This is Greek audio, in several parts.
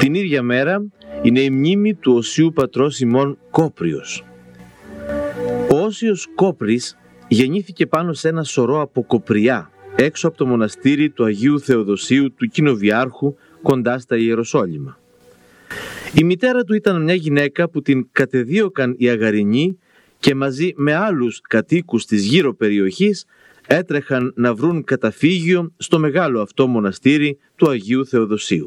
Την ίδια μέρα είναι η μνήμη του Οσίου πατρός ημών Κόπριος. Ο Όσιος Κόπρης γεννήθηκε πάνω σε ένα σωρό από κοπριά, έξω από το μοναστήρι του Αγίου Θεοδοσίου του Κοινοβιάρχου, κοντά στα Ιεροσόλυμα. Η μητέρα του ήταν μια γυναίκα που την κατεδίωκαν οι Αγαρινοί και μαζί με άλλους κατοίκους της γύρω περιοχής έτρεχαν να βρουν καταφύγιο στο μεγάλο αυτό μοναστήρι του Αγίου Θεοδοσίου.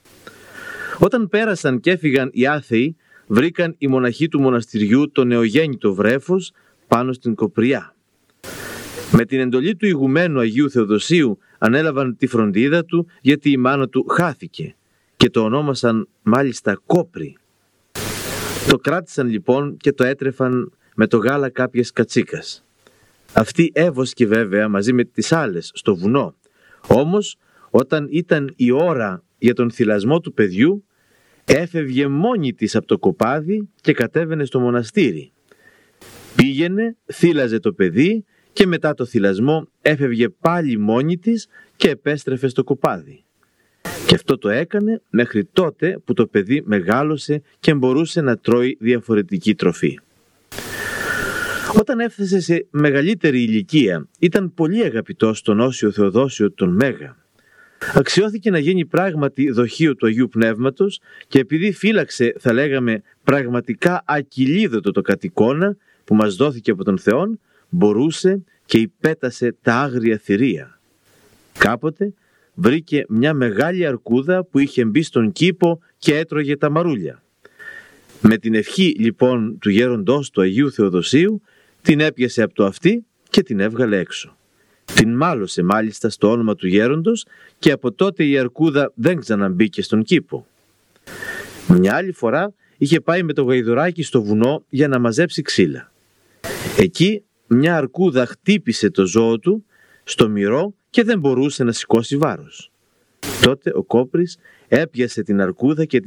Όταν πέρασαν και έφυγαν οι άθεοι, βρήκαν οι μοναχοί του μοναστηριού το νεογέννητο βρέφος πάνω στην κοπριά. Με την εντολή του ηγουμένου Αγίου Θεοδοσίου ανέλαβαν τη φροντίδα του, γιατί η μάνα του χάθηκε και το ονόμασαν μάλιστα Κόπρι. Το κράτησαν λοιπόν και το έτρεφαν με το γάλα κάποιες κατσίκας. Αυτή έβοσκε βέβαια μαζί με τις άλλες στο βουνό. Όμως όταν ήταν η ώρα για τον θυλασμό του παιδιού, έφευγε μόνη της από το κοπάδι και κατέβαινε στο μοναστήρι. Πήγαινε, θύλαζε το παιδί και μετά το θυλασμό έφευγε πάλι μόνη της και επέστρεφε στο κοπάδι. Και αυτό το έκανε μέχρι τότε που το παιδί μεγάλωσε και μπορούσε να τρώει διαφορετική τροφή. Όταν έφτασε σε μεγαλύτερη ηλικία, ήταν πολύ αγαπητός στον Όσιο Θεοδόσιο τον Μέγα. Αξιώθηκε να γίνει πράγματι δοχείο του Αγίου Πνεύματος και επειδή φύλαξε, θα λέγαμε, πραγματικά ακυλίδωτο το κατοικώνα που μας δόθηκε από τον Θεόν, μπορούσε και υπέτασε τα άγρια θηρία. Κάποτε βρήκε μια μεγάλη αρκούδα που είχε μπει στον κήπο και έτρωγε τα μαρούλια. Με την ευχή λοιπόν του γέροντος του Αγίου Θεοδοσίου, την έπιασε από το αυτί και την έβγαλε έξω. Την μάλωσε μάλιστα στο όνομα του γέροντος και από τότε η αρκούδα δεν ξαναμπήκε στον κήπο. Μια άλλη φορά είχε πάει με το γαϊδουράκι στο βουνό για να μαζέψει ξύλα. Εκεί μια αρκούδα χτύπησε το ζώο του στο μυρό και δεν μπορούσε να σηκώσει βάρος. Τότε ο Κόπρης έπιασε την αρκούδα και